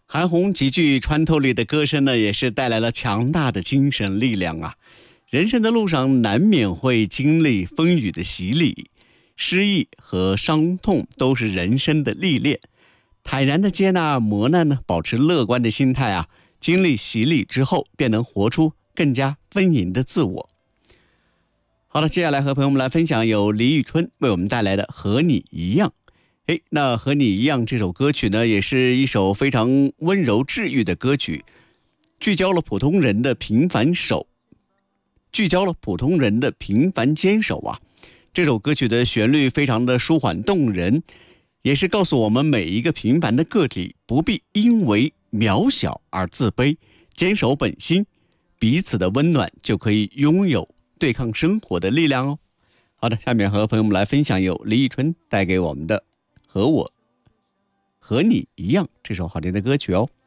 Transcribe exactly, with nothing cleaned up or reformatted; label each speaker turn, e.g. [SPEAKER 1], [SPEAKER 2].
[SPEAKER 1] 韩红极具穿透力的歌声呢，也是带来了强大的精神力量啊。人生的路上难免会经历风雨的洗礼，失意和伤痛都是人生的历练。坦然的接纳磨难呢，保持乐观的心态啊，经历洗礼之后，便能活出更加丰盈的自我。好了，接下来和朋友们来分享由李宇春为我们带来的《和你一样》。诶，那《和你一样》这首歌曲呢，也是一首非常温柔治愈的歌曲，聚焦了普通人的平凡手，聚焦了普通人的平凡坚守啊。这首歌曲的旋律非常的舒缓动人，也是告诉我们每一个平凡的个体不必因为渺小而自卑，坚守本心，彼此的温暖就可以拥有对抗生活的力量哦。好的，下面和朋友们来分享由李宇春带给我们的和我和你一样这首好听的歌曲哦。